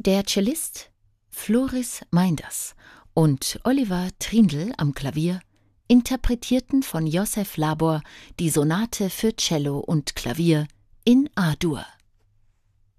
Der Cellist Floris Meinders und Oliver Trindl am Klavier interpretierten von Josef Labor die Sonate für Cello und Klavier in A-Dur.